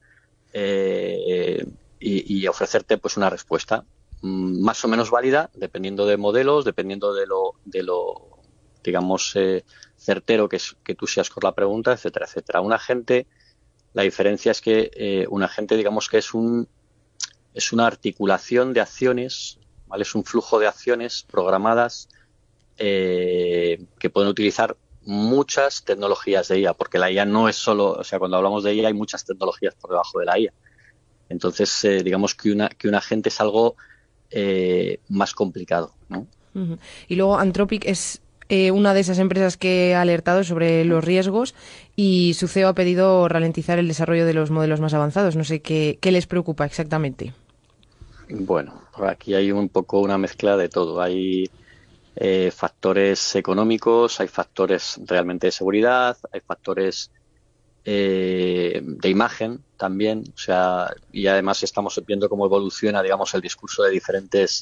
Speaker 9: y ofrecerte pues una respuesta más o menos válida, dependiendo de modelos, dependiendo de lo digamos, certero que tú seas con la pregunta, etcétera, etcétera. Un agente, la diferencia es que un agente, digamos que es una articulación de acciones, ¿vale? Es un flujo de acciones programadas que pueden utilizar muchas tecnologías de IA, porque la IA no es solo, o sea, cuando hablamos de IA hay muchas tecnologías por debajo de la IA. Entonces, digamos que un agente es algo más complicado, ¿no?
Speaker 10: Uh-huh. Y luego Anthropic es una de esas empresas que ha alertado sobre los riesgos y su CEO ha pedido ralentizar el desarrollo de los modelos más avanzados. No sé qué les preocupa exactamente.
Speaker 9: Bueno, aquí hay un poco una mezcla de todo. Hay factores económicos, hay factores realmente de seguridad, hay factores de imagen también, o sea, y además estamos viendo cómo evoluciona, digamos, el discurso de diferentes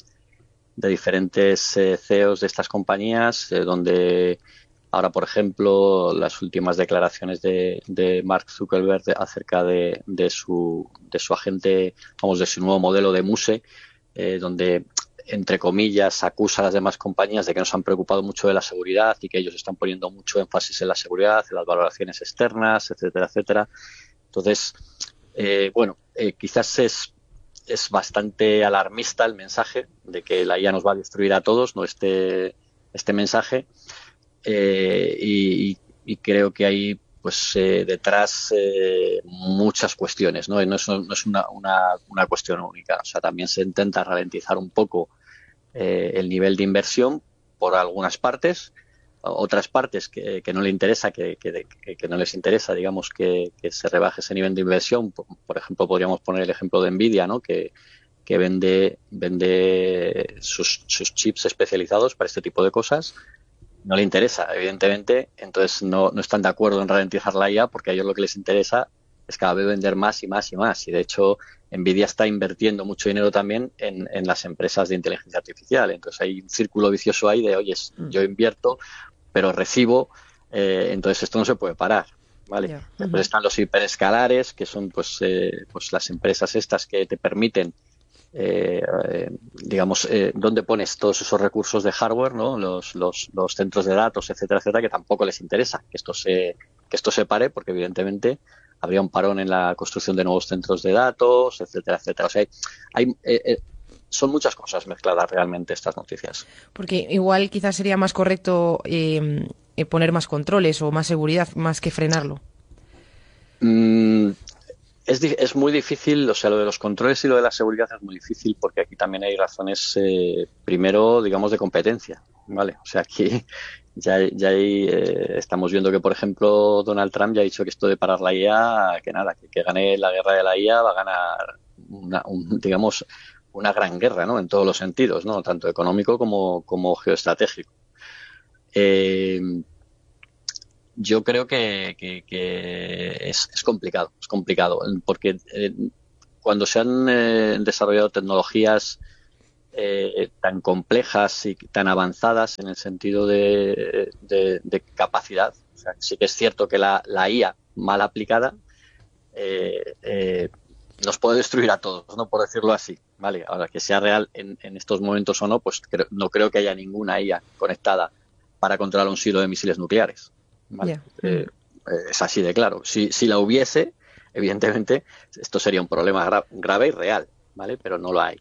Speaker 9: CEOs de estas compañías, donde ahora, por ejemplo, las últimas declaraciones de Mark Zuckerberg acerca de su agente, vamos, de su nuevo modelo de Muse, donde entre comillas, acusa a las demás compañías de que no se han preocupado mucho de la seguridad y que ellos están poniendo mucho énfasis en la seguridad, en las valoraciones externas, etcétera, etcétera. Entonces, quizás es bastante alarmista el mensaje de que la IA nos va a destruir a todos, ¿no? Este mensaje, y creo que hay pues detrás muchas cuestiones, ¿no? Y no es una cuestión única. O sea, también se intenta ralentizar un poco el nivel de inversión por algunas partes, otras partes que no le interesa, que no les interesa, digamos, que se rebaje ese nivel de inversión. Por ejemplo, podríamos poner el ejemplo de Nvidia, ¿no? Que vende sus chips especializados para este tipo de cosas. No le interesa, evidentemente, entonces no están de acuerdo en ralentizar la IA, porque a ellos lo que les interesa es cada vez vender más y más y más. Y de hecho, Nvidia está invirtiendo mucho dinero también en las empresas de inteligencia artificial. Entonces hay un círculo vicioso ahí de, oye, yo invierto, pero recibo, entonces esto no se puede parar. ¿Vale? Yeah. Después están los hiperescalares, que son pues las empresas estas que te permiten digamos, dónde pones todos esos recursos de hardware, ¿no? Los centros de datos, etcétera, etcétera, que tampoco les interesa que esto se pare, porque evidentemente habría un parón en la construcción de nuevos centros de datos, etcétera, etcétera. O sea, son muchas cosas mezcladas realmente estas noticias.
Speaker 10: Porque igual quizás sería más correcto poner más controles o más seguridad, más que frenarlo.
Speaker 9: Es muy difícil, o sea, lo de los controles y lo de la seguridad es muy difícil, porque aquí también hay razones, primero, digamos, de competencia, ¿vale? O sea, aquí ya estamos viendo que, por ejemplo, Donald Trump ya ha dicho que esto de parar la IA, que nada, que gane la guerra de la IA va a ganar, digamos, una gran guerra, ¿no? En todos los sentidos, ¿no? Tanto económico como geoestratégico. Yo creo que es complicado, porque cuando se han desarrollado tecnologías tan complejas y tan avanzadas en el sentido de capacidad, o sea, sí que es cierto que la IA mal aplicada nos puede destruir a todos, ¿no? Por decirlo así, ¿vale? Ahora, que sea real en estos momentos o no, pues no creo que haya ninguna IA conectada para controlar un silo de misiles nucleares. ¿Vale? Yeah. Es así de claro. Si la hubiese, evidentemente, esto sería un problema grave y real, ¿vale? Pero no lo hay.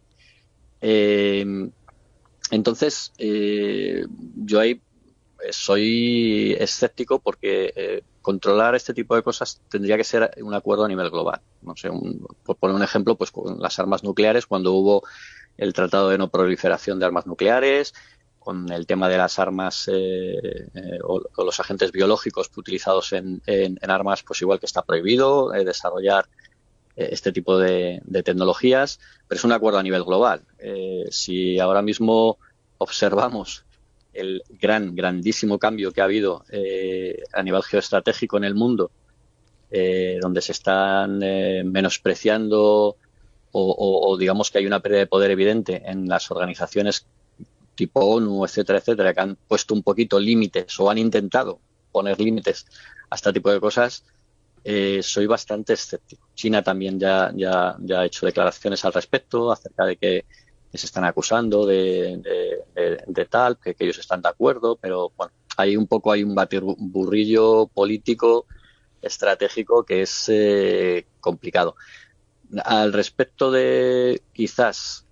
Speaker 9: Entonces, yo ahí soy escéptico, porque controlar este tipo de cosas tendría que ser un acuerdo a nivel global. No sé, por poner un ejemplo, pues con las armas nucleares, cuando hubo el Tratado de No Proliferación de Armas Nucleares, con el tema de las armas o los agentes biológicos utilizados en armas, pues igual que está prohibido desarrollar este tipo de tecnologías, pero es un acuerdo a nivel global. Si ahora mismo observamos el grandísimo cambio que ha habido a nivel geoestratégico en el mundo, donde se están menospreciando o digamos que hay una pérdida de poder evidente en las organizaciones tipo ONU, etcétera, etcétera, que han puesto un poquito límites o han intentado poner límites a este tipo de cosas, soy bastante escéptico. China también ya ha hecho declaraciones al respecto acerca de que se están acusando de tal, que ellos están de acuerdo, pero bueno, hay un batiburrillo político, estratégico, que es complicado. Al respecto de quizás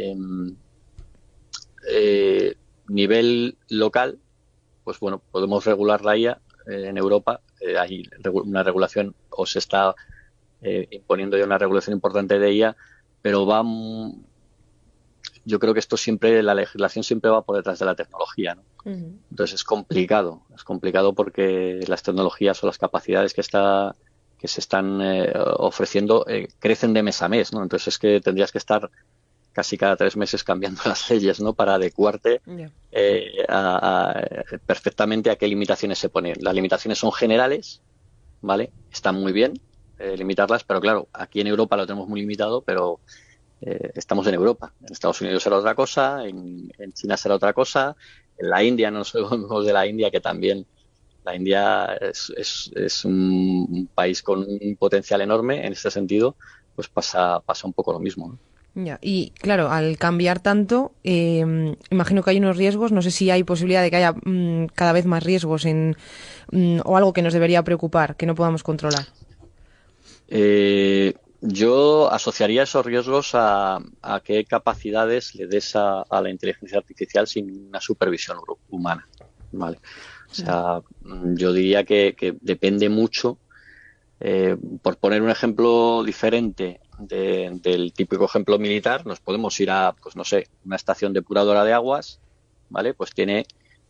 Speaker 9: nivel local, pues bueno, podemos regular la IA en Europa. Hay una regulación, o se está imponiendo ya una regulación importante de IA, pero yo creo que la legislación siempre va por detrás de la tecnología, ¿no? Uh-huh. Entonces es complicado porque las tecnologías o las capacidades que se están ofreciendo crecen de mes a mes, ¿no? Entonces es que tendrías que estar casi cada 3 meses cambiando las leyes, ¿no? Para adecuarte perfectamente a qué limitaciones se ponen. Las limitaciones son generales, ¿vale? Están muy bien limitarlas, pero claro, aquí en Europa lo tenemos muy limitado, pero estamos en Europa. En Estados Unidos será otra cosa, en China será otra cosa, en la India, no nos olvidemos de la India, que también la India es un país con un potencial enorme en este sentido, pues pasa un poco lo mismo, ¿no?
Speaker 10: Ya, y claro, al cambiar tanto, imagino que hay unos riesgos. No sé si hay posibilidad de que haya cada vez más riesgos o algo que nos debería preocupar, que no podamos controlar.
Speaker 9: Yo asociaría esos riesgos a qué capacidades le des a la inteligencia artificial sin una supervisión humana, ¿vale? O sea, yo diría que depende mucho. Por poner un ejemplo diferente del típico ejemplo militar, nos podemos ir a, pues no sé, una estación depuradora de aguas, ¿vale? Pues tiene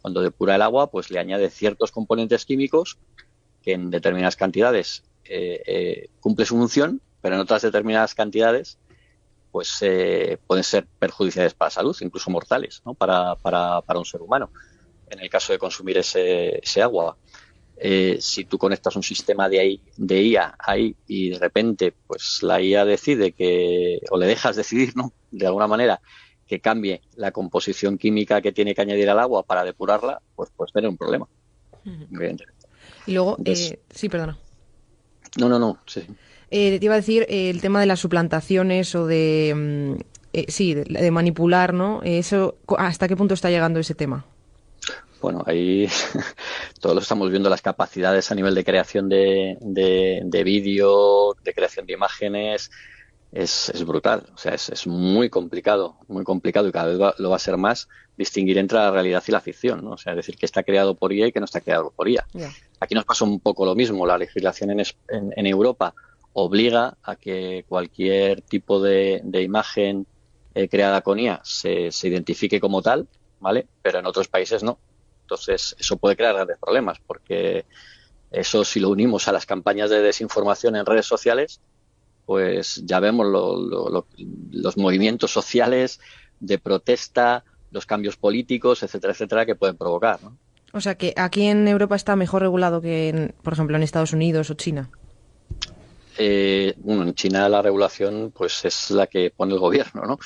Speaker 9: cuando depura el agua, pues le añade ciertos componentes químicos que en determinadas cantidades cumple su función, pero en otras determinadas cantidades pues pueden ser perjudiciales para la salud, incluso mortales, ¿no? para un ser humano, en el caso de consumir ese agua. Si tú conectas un sistema de IA ahí y de repente pues la IA decide o le dejas decidir, ¿no?, de alguna manera, que cambie la composición química que tiene que añadir al agua para depurarla, pues puedes tener un problema.
Speaker 10: Y luego, sí, perdona.
Speaker 9: No, sí.
Speaker 10: Te iba a decir el tema de las suplantaciones o de manipular, ¿no? Eso, ¿hasta qué punto está llegando ese tema?
Speaker 9: Bueno, ahí todos lo estamos viendo, las capacidades a nivel de creación de vídeo, de creación de imágenes, es brutal. O sea, es muy complicado y cada vez lo va a ser más distinguir entre la realidad y la ficción, ¿no? O sea, es decir, que está creado por IA y que no está creado por IA. Yeah. Aquí nos pasa un poco lo mismo. La legislación en Europa obliga a que cualquier tipo de imagen creada con IA se identifique como tal, ¿vale? Pero en otros países no. Entonces, eso puede crear grandes problemas, porque eso, si lo unimos a las campañas de desinformación en redes sociales, pues ya vemos los movimientos sociales de protesta, los cambios políticos, etcétera, etcétera, que pueden provocar, ¿no?
Speaker 10: O sea, que aquí en Europa está mejor regulado que, por ejemplo, en Estados Unidos o China.
Speaker 9: Bueno, en China la regulación pues es la que pone el gobierno, ¿no?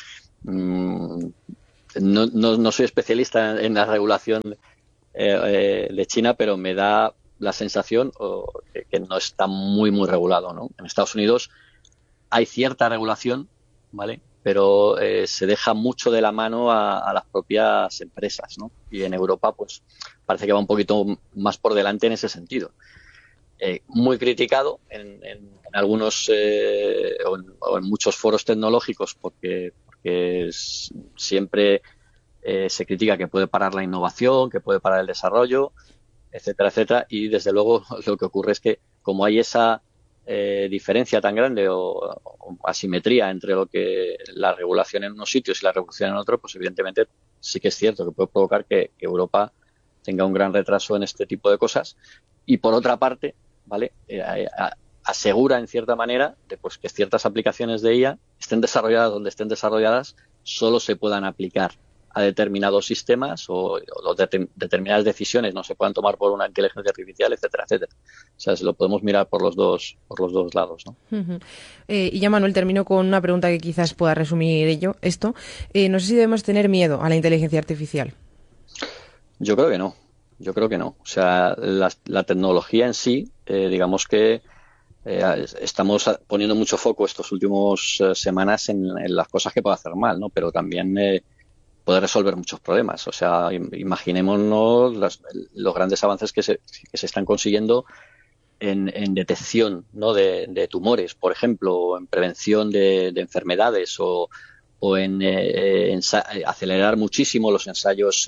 Speaker 9: No soy especialista en la regulación de China, pero me da la sensación que no está muy regulado, ¿no? En Estados Unidos hay cierta regulación, ¿vale? Pero se deja mucho de la mano a las propias empresas, ¿no? Y en Europa pues parece que va un poquito más por delante en ese sentido. Muy criticado en algunos o en muchos foros tecnológicos porque siempre se critica que puede parar la innovación, que puede parar el desarrollo, etcétera, etcétera, y desde luego lo que ocurre es que como hay esa diferencia tan grande o asimetría entre lo que la regulación en unos sitios y la regulación en otros, pues evidentemente sí que es cierto que puede provocar que Europa tenga un gran retraso en este tipo de cosas. Y por otra parte, ¿vale? Asegura en cierta manera pues que ciertas aplicaciones de IA estén desarrolladas donde estén desarrolladas, solo se puedan aplicar a determinados sistemas o determinadas decisiones no se puedan tomar por una inteligencia artificial, etcétera, etcétera. O sea, lo podemos mirar por los dos lados, ¿no?
Speaker 10: Y ya, Manuel, termino con una pregunta que quizás pueda resumir esto. No sé si debemos tener miedo a la inteligencia artificial.
Speaker 9: Yo creo que no. O sea, la tecnología en sí, digamos que estamos poniendo mucho foco estas últimas semanas en las cosas que puede hacer mal, ¿no? Pero también puede resolver muchos problemas. O sea, imaginémonos los grandes avances que se están consiguiendo en detección, ¿no?, de tumores, por ejemplo, o en prevención de enfermedades o en acelerar muchísimo los ensayos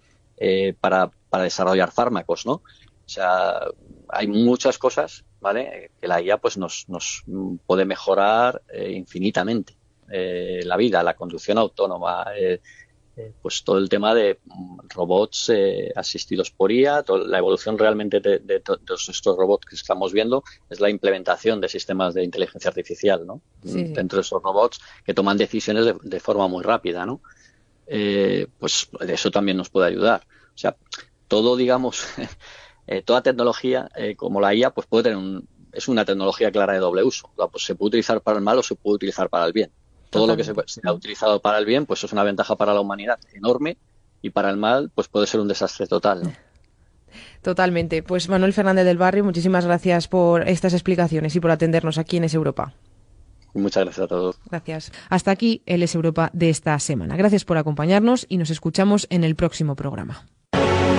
Speaker 9: para desarrollar fármacos, ¿no? O sea, hay muchas cosas, ¿vale?, que la IA pues nos puede mejorar infinitamente. La vida, la conducción autónoma, pues todo el tema de robots asistidos por IA, la evolución realmente de todos estos robots que estamos viendo es la implementación de sistemas de inteligencia artificial, ¿no? Sí. Dentro de esos robots que toman decisiones de forma muy rápida, ¿no? Pues eso también nos puede ayudar. O sea, todo, digamos, toda tecnología como la IA, pues puede tener es una tecnología clara de doble uso. Pues se puede utilizar para el mal o se puede utilizar para el bien. Todo lo que se ha utilizado para el bien, pues es una ventaja para la humanidad enorme, y para el mal, pues puede ser un desastre total, ¿no?
Speaker 10: Totalmente. Pues Manuel Fernández del Barrio, muchísimas gracias por estas explicaciones y por atendernos aquí en Es Europa.
Speaker 9: Muchas gracias a todos.
Speaker 10: Gracias. Hasta aquí el Es Europa de esta semana. Gracias por acompañarnos y nos escuchamos en el próximo programa.